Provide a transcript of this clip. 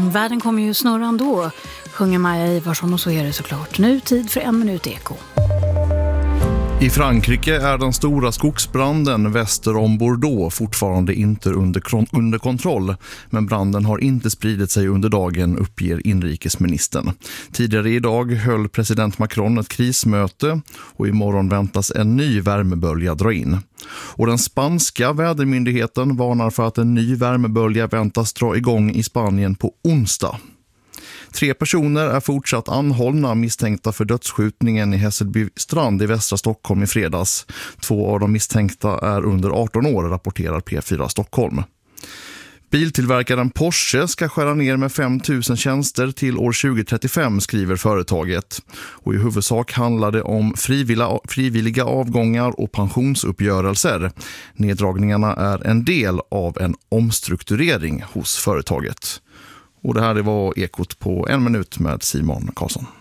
men världen kommer ju snurra ändå, sjunger Maja Ivarsson, och så är det såklart. Nu tid för 1 minut eko. I Frankrike är den stora skogsbranden väster om Bordeaux fortfarande inte under kontroll, men branden har inte spridit sig under dagen, uppger inrikesministern. Tidigare idag höll president Macron ett krismöte och imorgon väntas en ny värmebölja dra in. Och den spanska vädermyndigheten varnar för att en ny värmebölja väntas dra igång i Spanien på onsdag. 3 personer är fortsatt anhållna misstänkta för dödsskjutningen i Hässelby strand i västra Stockholm i fredags. 2 av de misstänkta är under 18 år, rapporterar P4 Stockholm. Biltillverkaren Porsche ska skära ner med 5 000 tjänster till år 2035, skriver företaget. Och i huvudsak handlar det om frivilliga avgångar och pensionsuppgörelser. Neddragningarna är en del av en omstrukturering hos företaget. Och det här var Ekot på 1 minut med Simon Karlsson.